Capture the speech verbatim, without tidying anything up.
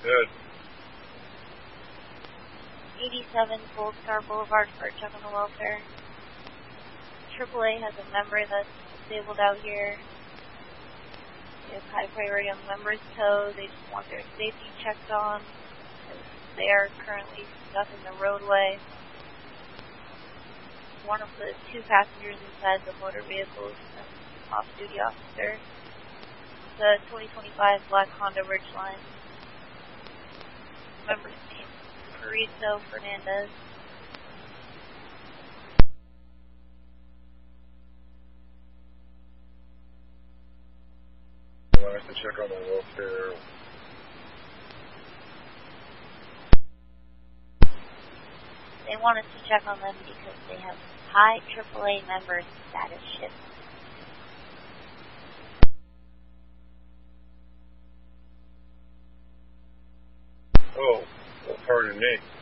Good. eighty-seven Gold Star Boulevard for a check on the welfare. triple A has a member that's disabled out here. They have high priority on the member's toe. They just want their safety checked on because they are currently stuck in the roadway. One of the two passengers inside the motor vehicle is an off-duty officer. The twenty twenty-five black Honda Ridgeline. Member's name is Carrizo Fernandez. I want us to check on the welfare. They want us to check on them because they have high triple A member status shift. Oh, well, pardon me.